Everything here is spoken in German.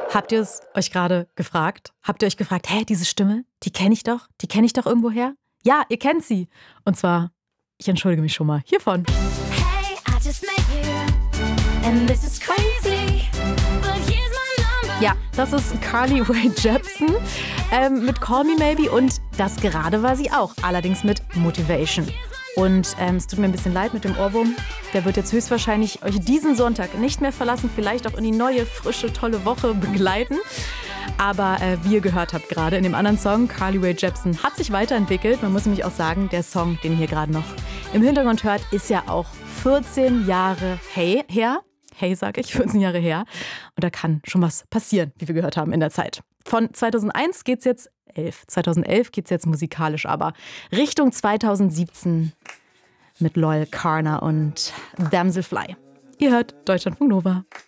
Habt ihr es euch gerade gefragt? Habt ihr euch gefragt, hä, diese Stimme, die kenne ich doch irgendwoher? Ja, ihr kennt sie. Und zwar, ich entschuldige mich schon mal, hiervon. Hey, I just met you, and this is crazy, but here's my number. Ja, das ist Carly Rae Jepsen mit Call Me Maybe und das gerade war sie auch, allerdings mit Motivation. Und es tut mir ein bisschen leid mit dem Ohrwurm. Der wird jetzt höchstwahrscheinlich euch diesen Sonntag nicht mehr verlassen, vielleicht auch in die neue, frische, tolle Woche begleiten. Aber wie ihr gehört habt gerade in dem anderen Song, Carly Rae Jepsen hat sich weiterentwickelt. Man muss nämlich auch sagen, der Song, den ihr hier gerade noch im Hintergrund hört, ist ja auch 14 Jahre her. Hey, sag ich, 14 Jahre her. Und da kann schon was passieren, wie wir gehört haben in der Zeit. Von 2011 geht's jetzt musikalisch aber Richtung 2017 mit Loyal Carner und Damselfly. Ihr hört Deutschlandfunk Nova.